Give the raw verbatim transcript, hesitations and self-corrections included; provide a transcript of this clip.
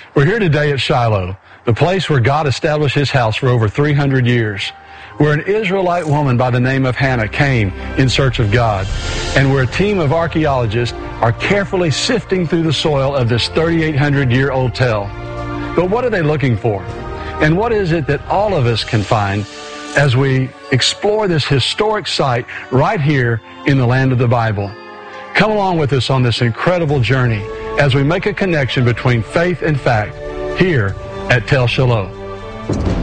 We're here today at Shiloh, the place where God established his house for over three hundred years, where an Israelite woman by the name of Hannah came in search of God, and where a team of archaeologists are carefully sifting through the soil of this thirty-eight hundred year old tell. But what are they looking for? And what is it that all of us can find as we explore this historic site right here in the land of the Bible? Come along with us on this incredible journey as we make a connection between faith and fact here at Tel Shiloh.